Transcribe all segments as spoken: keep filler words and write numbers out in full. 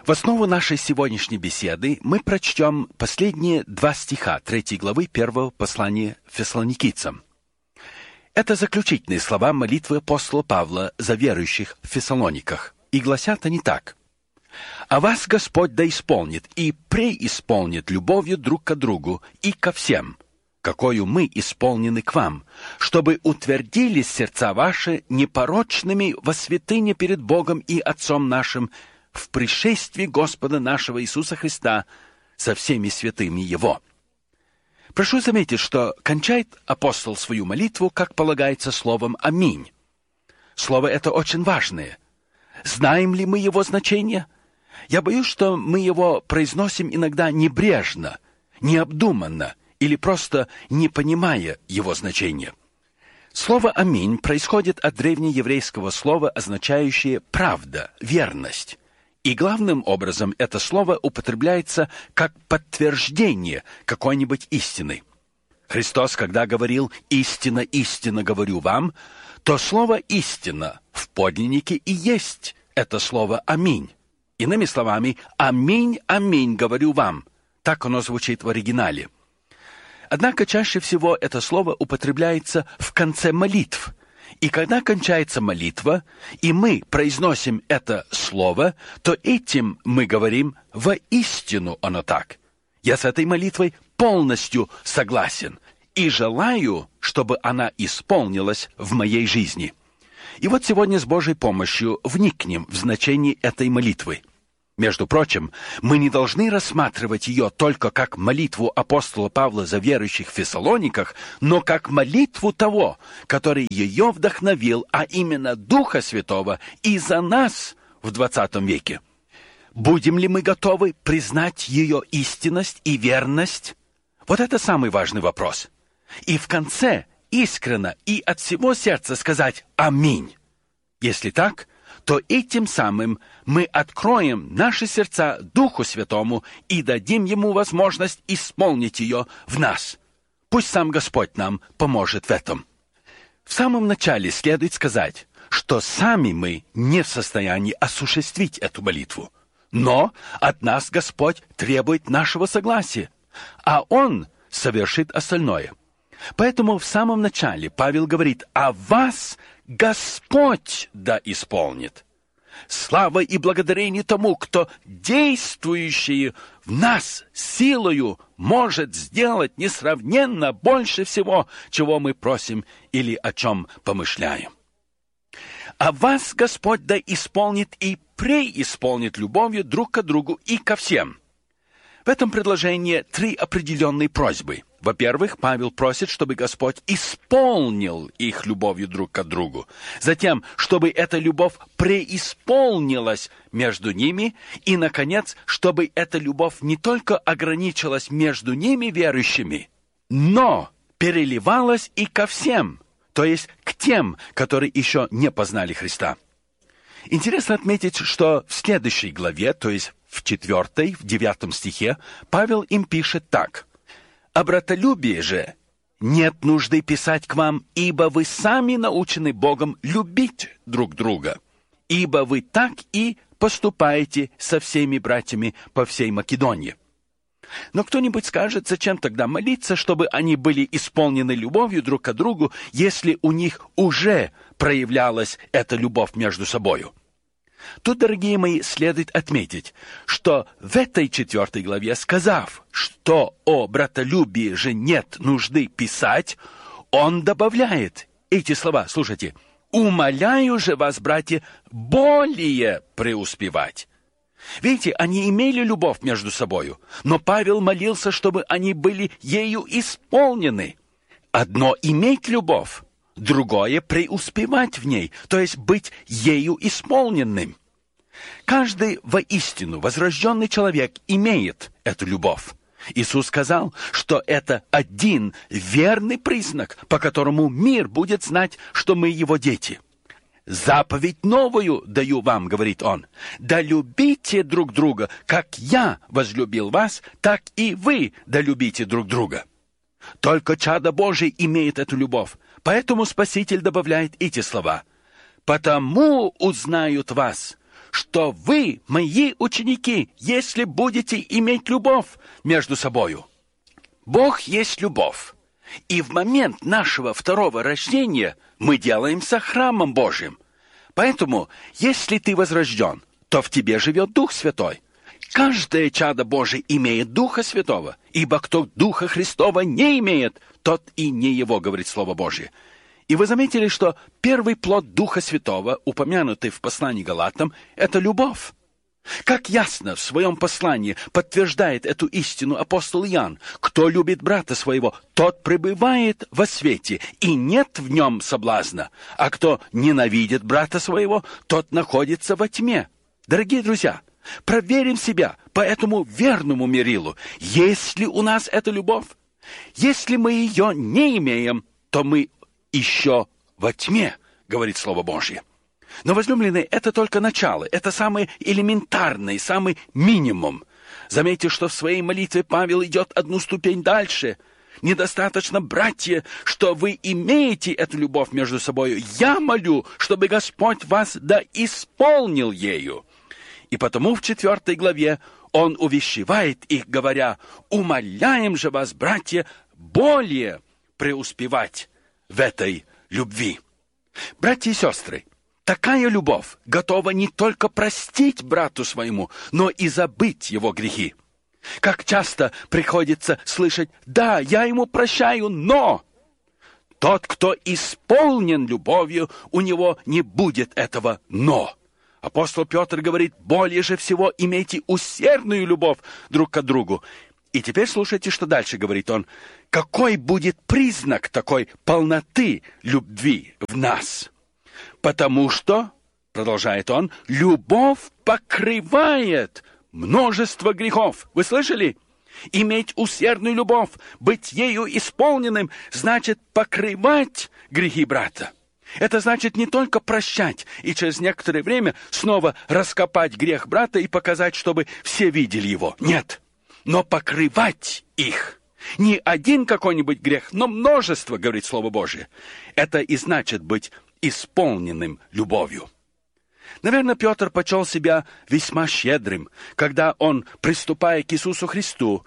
В основу нашей сегодняшней беседы мы прочтем последние два стиха третьей главы первого послания Фессалоникийцам. Это заключительные слова молитвы апостола Павла за верующих в Фессалониках. И гласят они так. «А вас Господь да исполнит и преисполнит любовью друг к другу и ко всем, какою мы исполнены к вам, чтобы утвердились сердца ваши непорочными во святыне перед Богом и Отцом нашим в пришествии Господа нашего Иисуса Христа со всеми святыми Его». Прошу заметить, что кончает апостол свою молитву, как полагается, словом «Аминь». Слово это очень важное. Знаем ли мы его значение? Я боюсь, что мы его произносим иногда небрежно, необдуманно или просто не понимая его значения. Слово «Аминь» происходит от древнееврейского слова, означающее «правда», «верность». И главным образом это слово употребляется как подтверждение какой-нибудь истины. Христос, когда говорил «истина, истина говорю вам», то слово «истина» в подлиннике и есть это слово «аминь». Иными словами, «аминь, аминь говорю вам». Так оно звучит в оригинале. Однако чаще всего это слово употребляется в конце молитв. И когда кончается молитва, и мы произносим это слово, то этим мы говорим «воистину оно так». Я с этой молитвой полностью согласен и желаю, чтобы она исполнилась в моей жизни. И вот сегодня с Божьей помощью вникнем в значение этой молитвы. Между прочим, мы не должны рассматривать ее только как молитву апостола Павла за верующих в Фессалониках, но как молитву того, который ее вдохновил, а именно Духа Святого, и за нас в двадцатом веке. Будем ли мы готовы признать ее истинность и верность? Вот это самый важный вопрос. И в конце искренно и от всего сердца сказать «Аминь». Если так, то этим самым мы откроем наши сердца Духу Святому и дадим Ему возможность исполнить ее в нас. Пусть сам Господь нам поможет в этом. В самом начале следует сказать, что сами мы не в состоянии осуществить эту молитву. Но от нас Господь требует нашего согласия, а Он совершит остальное. Поэтому в самом начале Павел говорит: «А вас Господь да исполнит». Слава и благодарение тому, кто действующий в нас силою может сделать несравненно больше всего, чего мы просим или о чем помышляем. «А вас Господь да исполнит и преисполнит любовью друг к другу и ко всем». В этом предложении три определенные просьбы. Во-первых, Павел просит, чтобы Господь исполнил их любовью друг к другу. Затем, чтобы эта любовь преисполнилась между ними. И, наконец, чтобы эта любовь не только ограничилась между ними, верующими, но переливалась и ко всем, то есть к тем, которые еще не познали Христа. Интересно отметить, что в следующей главе, то есть в четвертой, в девятом стихе, Павел им пишет так: «О братолюбии же нет нужды писать к вам, ибо вы сами научены Богом любить друг друга, ибо вы так и поступаете со всеми братьями по всей Македонии». Но кто-нибудь скажет, зачем тогда молиться, чтобы они были исполнены любовью друг к другу, если у них уже проявлялась эта любовь между собою? Тут, дорогие мои, следует отметить, что в этой четвертой главе, сказав, что о братолюбии же нет нужды писать, он добавляет эти слова, слушайте: «Умоляю же вас, братья, более преуспевать». Видите, они имели любовь между собою, но Павел молился, чтобы они были ею исполнены. Одно — иметь любовь, другое — преуспевать в ней, то есть быть ею исполненным. Каждый воистину возрожденный человек имеет эту любовь. Иисус сказал, что это один верный признак, по которому мир будет знать, что мы его дети. «Заповедь новую даю вам, — говорит он, — да любите друг друга, как я возлюбил вас, так и вы да любите друг друга». Только чадо Божие имеет эту любовь, поэтому Спаситель добавляет эти слова: «Потому узнают вас, что вы мои ученики, если будете иметь любовь между собою. Бог есть любовь. И в момент нашего второго рождения мы делаемся храмом Божьим. Поэтому, если ты возрожден, то в тебе живет Дух Святой. Каждое чадо Божие имеет Духа Святого, ибо кто Духа Христова не имеет, тот и не его, говорит Слово Божие. И вы заметили, что первый плод Духа Святого, упомянутый в послании Галатам, это любовь. Как ясно в своем послании подтверждает эту истину апостол Иоанн: кто любит брата своего, тот пребывает во свете, и нет в нем соблазна, а кто ненавидит брата своего, тот находится во тьме. Дорогие друзья, проверим себя по этому верному мерилу. Есть ли у нас эта любовь? Если мы ее не имеем, то мы еще во тьме, говорит Слово Божье. Но, возлюбленные, это только начало, это самый элементарный, самый минимум. Заметьте, что в своей молитве Павел идет одну ступень дальше. Недостаточно, братья, что вы имеете эту любовь между собой. Я молю, чтобы Господь вас да исполнил ею. И потому в четвертой главе он увещевает их, говоря: «Умоляем же вас, братья, более преуспевать в этой любви». Братья и сестры, такая любовь готова не только простить брату своему, но и забыть его грехи. Как часто приходится слышать: «Да, я ему прощаю, но...» Тот, кто исполнен любовью, у него не будет этого «но». Апостол Петр говорит: более же всего имейте усердную любовь друг к другу. И теперь слушайте, что дальше говорит он. Какой будет признак такой полноты любви в нас? Потому что, продолжает он, любовь покрывает множество грехов. Вы слышали? Иметь усердную любовь, быть ею исполненным, значит покрывать грехи брата. Это значит не только прощать и через некоторое время снова раскопать грех брата и показать, чтобы все видели его. Нет, но покрывать их. Не один какой-нибудь грех, но множество, говорит Слово Божие. Это и значит быть исполненным любовью. Наверное, Петр почел себя весьма щедрым, когда он, приступая к Иисусу Христу,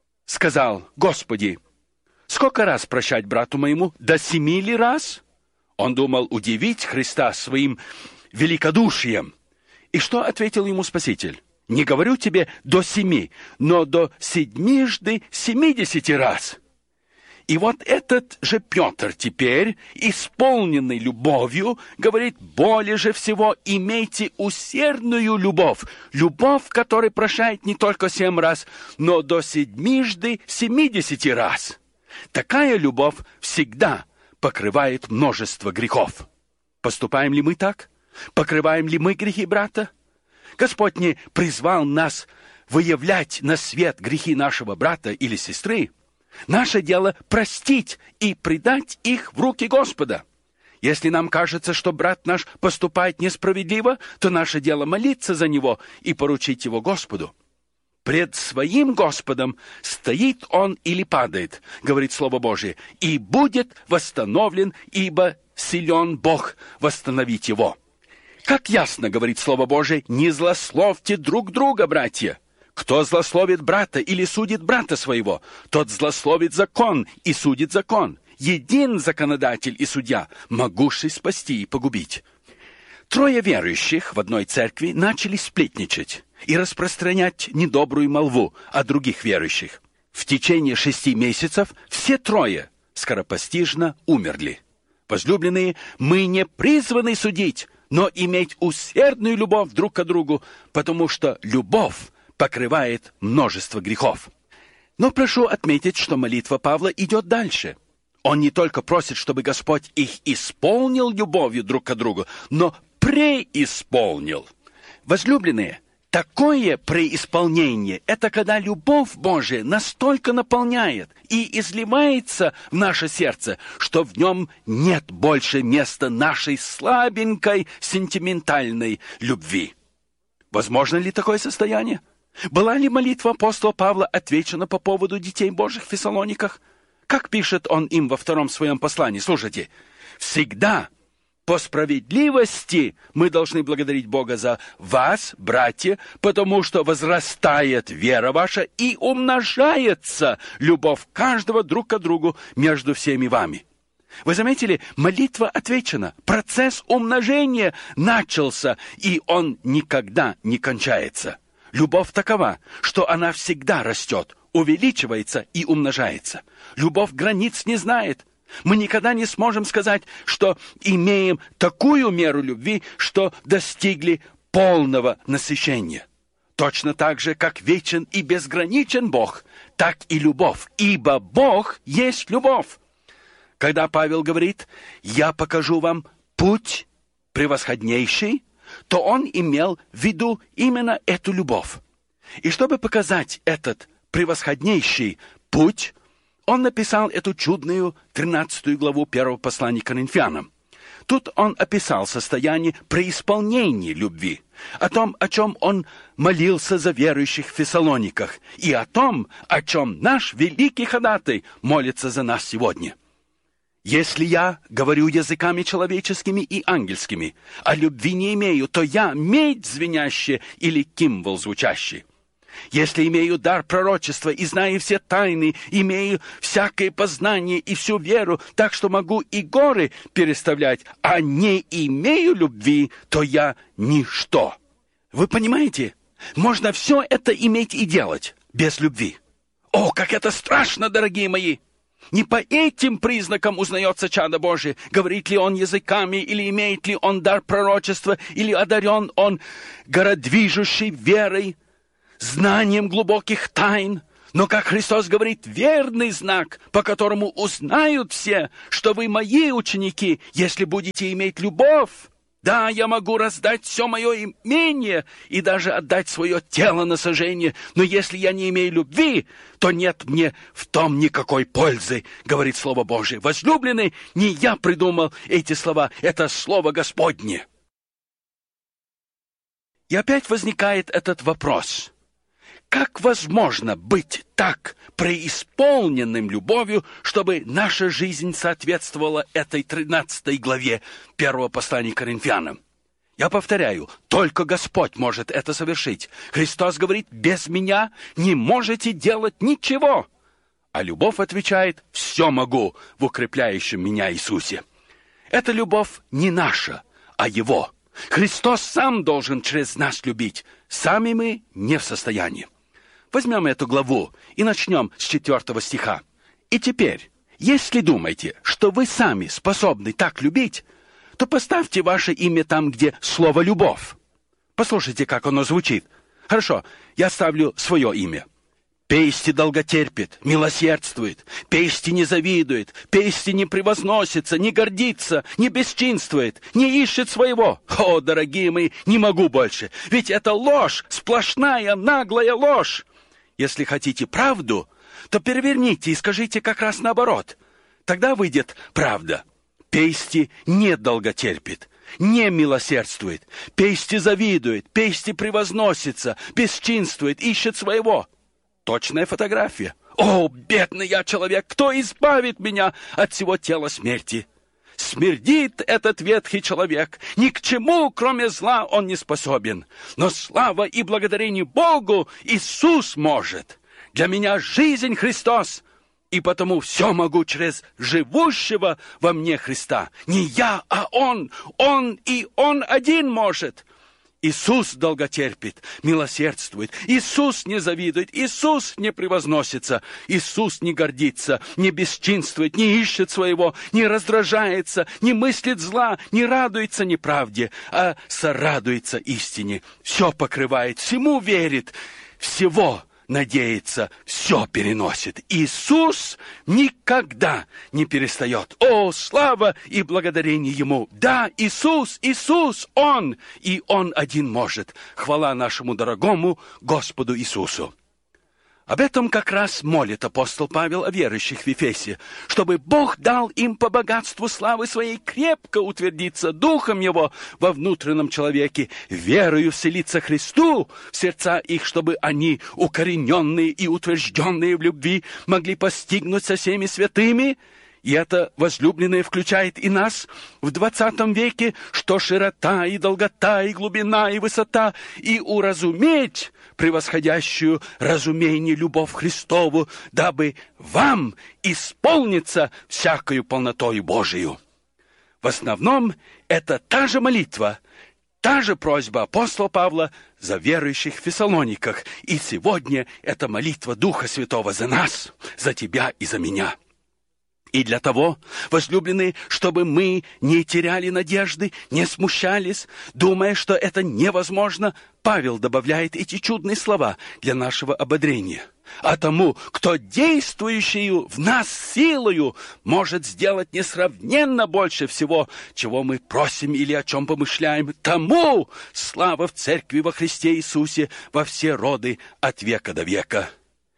сказал: «Господи, сколько раз прощать брату моему? До семи ли раз?» Он думал удивить Христа своим великодушием. И что ответил ему Спаситель? «Не говорю тебе до семи, но до седьмижды семидесяти раз». И вот этот же Петр теперь, исполненный любовью, говорит: более же всего имейте усердную любовь, любовь, которая прощает не только семь раз, но до седьмижды семидесяти раз. Такая любовь всегда покрывает множество грехов. Поступаем ли мы так? Покрываем ли мы грехи брата? Господь не призвал нас выявлять на свет грехи нашего брата или сестры. Наше дело простить и предать их в руки Господа. Если нам кажется, что брат наш поступает несправедливо, то наше дело молиться за него и поручить его Господу. Пред своим Господом стоит он или падает, говорит Слово Божие, и будет восстановлен, ибо силен Бог восстановить его. Как ясно говорит Слово Божие: не злословьте друг друга, братья. Кто злословит брата или судит брата своего, тот злословит закон и судит закон. Един законодатель и судья, могущий спасти и погубить. Трое верующих в одной церкви начали сплетничать и распространять недобрую молву о других верующих. В течение шести месяцев все трое скоропостижно умерли. Возлюбленные, мы не призваны судить, но иметь усердную любовь друг к другу, потому что любовь покрывает множество грехов. Но прошу отметить, что молитва Павла идет дальше. Он не только просит, чтобы Господь их исполнил любовью друг к другу, но преисполнил. Возлюбленные, такое преисполнение – это когда любовь Божия настолько наполняет и изливается в наше сердце, что в нем нет больше места нашей слабенькой сентиментальной любви. Возможно ли такое состояние? Была ли молитва апостола Павла отвечена по поводу детей Божьих в Фессалониках? Как пишет он им во втором своем послании? Слушайте: «Всегда по справедливости мы должны благодарить Бога за вас, братья, потому что возрастает вера ваша и умножается любовь каждого друг к другу между всеми вами. Вы заметили, молитва отвечена, процесс умножения начался, и он никогда не кончается. Любовь такова, что она всегда растет, увеличивается и умножается. Любовь границ не знает. Мы никогда не сможем сказать, что имеем такую меру любви, что достигли полного насыщения. Точно так же, как вечен и безграничен Бог, так и любовь, ибо Бог есть любовь. Когда Павел говорит «я покажу вам путь превосходнейший», то он имел в виду именно эту любовь. И чтобы показать этот превосходнейший путь, он написал эту чудную тринадцатую главу первого послания к Коринфянам. Тут он описал состояние преисполнения любви, о том, о чем он молился за верующих в Фессалониках, и о том, о чем наш великий ходатай молится за нас сегодня. «Если я говорю языками человеческими и ангельскими, а любви не имею, то я медь звенящая или кимвол звучащий. Если имею дар пророчества и знаю все тайны, имею всякое познание и всю веру, так что могу и горы переставлять, а не имею любви, то я ничто». Вы понимаете? Можно все это иметь и делать без любви. О, как это страшно, дорогие мои! Не по этим признакам узнается чадо Божие, говорит ли он языками, или имеет ли он дар пророчества, или одарен он городвижущей верой, знанием глубоких тайн. Но, как Христос говорит, верный знак, по которому узнают все, что вы мои ученики, если будете иметь любовь. Да, я могу раздать все мое имение и даже отдать свое тело на сожжение, но если я не имею любви, то нет мне в том никакой пользы, говорит Слово Божие. Возлюбленный, не я придумал эти слова, это Слово Господне. И опять возникает этот вопрос. Как возможно быть так преисполненным любовью, чтобы наша жизнь соответствовала этой тринадцатой главе первого послания к Коринфянам? Я повторяю, только Господь может это совершить. Христос говорит, без меня не можете делать ничего. А любовь отвечает, все могу в укрепляющем меня Иисусе. Эта любовь не наша, а Его. Христос сам должен через нас любить. Сами мы не в состоянии. Возьмем эту главу и начнем с четвертого стиха. «И теперь, если думаете, что вы сами способны так любить, то поставьте ваше имя там, где слово «любовь». Послушайте, как оно звучит. Хорошо, я ставлю свое имя. «Пести долготерпит, милосердствует, пести не завидует, пести не превозносится, не гордится, не бесчинствует, не ищет своего». О, дорогие мои, не могу больше, ведь это ложь, сплошная, наглая ложь. Если хотите правду, то переверните и скажите как раз наоборот. Тогда выйдет правда. Пести не долготерпит, не милосердствует, пести завидует, пести превозносится, бесчинствует, ищет своего. Точная фотография. О, бедный я человек, кто избавит меня от всего тела смерти? Смердит этот ветхий человек, ни к чему, кроме зла, он не способен. Но слава и благодарение Богу Иисус может. Для меня жизнь Христос, и потому все могу через живущего во мне Христа. Не я, а Он, Он и Он один может. Иисус долготерпит, милосердствует. Иисус не завидует, Иисус не превозносится, Иисус не гордится, не бесчинствует, не ищет своего, не раздражается, не мыслит зла, не радуется неправде, а сорадуется истине. Все покрывает, всему верит, всего надеется, все переносит. Иисус никогда не перестает. О, слава и благодарение Ему! Да, Иисус, Иисус, Он, и Он один может. Хвала нашему дорогому Господу Иисусу. Об этом как раз молит апостол Павел о верующих в Ефесе, чтобы Бог дал им по богатству славы своей крепко утвердиться Духом Его во внутреннем человеке, верою вселиться Христу в сердца их, чтобы они, укорененные и утвержденные в любви, могли постигнуть со всеми святыми И это, возлюбленные, включает и нас в двадцатом веке, что широта и долгота, и глубина, и высота, и уразуметь превосходящую разумение любовь Христову, дабы вам исполниться всякою полнотою Божию. В основном это та же молитва, та же просьба апостола Павла за верующих в Фессалониках. И сегодня это молитва Духа Святого за нас, за тебя и за меня. И для того, возлюбленные, чтобы мы не теряли надежды, не смущались, думая, что это невозможно, Павел добавляет эти чудные слова для нашего ободрения. А тому, кто действующую в нас силою может сделать несравненно больше всего, чего мы просим или о чем помышляем, тому слава в Церкви во Христе Иисусе во все роды от века до века.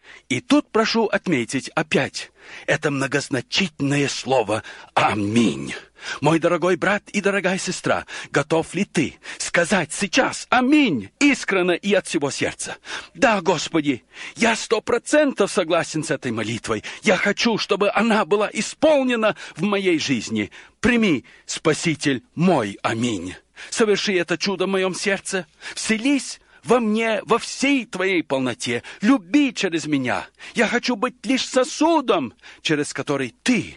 И тут прошу отметить опять это многозначительное слово «Аминь». Мой дорогой брат и дорогая сестра, готов ли ты сказать сейчас «Аминь» искренне и от всего сердца? Да, Господи, я сто процентов согласен с этой молитвой. Я хочу, чтобы она была исполнена в моей жизни. Прими, Спаситель, мой аминь. Соверши это чудо в моем сердце. Вселись во мне, во всей Твоей полноте. Люби через меня. Я хочу быть лишь сосудом, через который Ты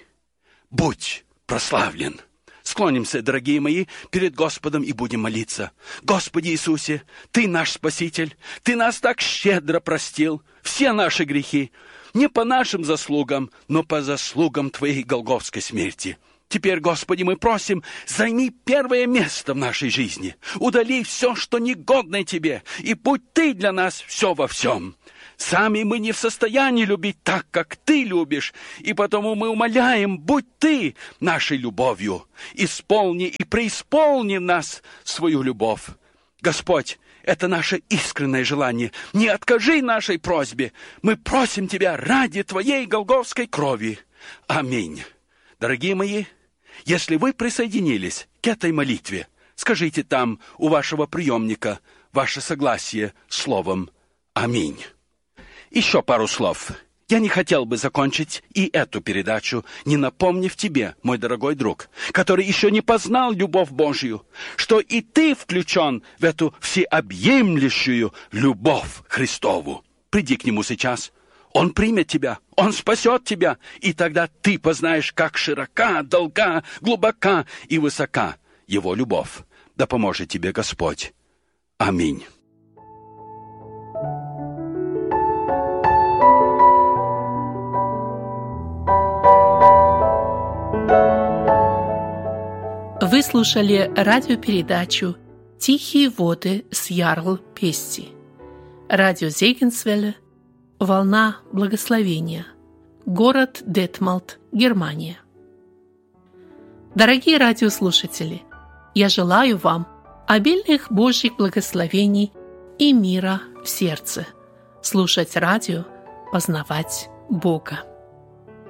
будь прославлен. Склонимся, дорогие мои, перед Господом и будем молиться. Господи Иисусе, Ты наш Спаситель. Ты нас так щедро простил. Все наши грехи. Не по нашим заслугам, но по заслугам Твоей голгофской смерти. Теперь, Господи, мы просим, займи первое место в нашей жизни. Удали все, что негодно Тебе, и будь Ты для нас все во всем. Сами мы не в состоянии любить так, как Ты любишь, и потому мы умоляем, будь Ты нашей любовью. Исполни и преисполни в нас свою любовь. Господь, это наше искреннее желание. Не откажи нашей просьбе. Мы просим Тебя ради Твоей голгофской крови. Аминь. Дорогие мои, если вы присоединились к этой молитве, скажите там у вашего приемника ваше согласие словом «Аминь». Еще пару слов. Я не хотел бы закончить и эту передачу, не напомнив тебе, мой дорогой друг, который еще не познал любовь Божью, что и ты включен в эту всеобъемлющую любовь Христову. Приди к Нему сейчас. Он примет тебя, Он спасет тебя, и тогда ты познаешь, как широка, долга, глубока и высока Его любовь. Да поможет тебе Господь. Аминь. Вы слушали радиопередачу «Тихие воды с Ярл Пести». Радио Зегенсвелле, «Волна благословения», город Детмалт, Германия. Дорогие радиослушатели, я желаю вам обильных Божьих благословений и мира в сердце. Слушать радио, познавать Бога.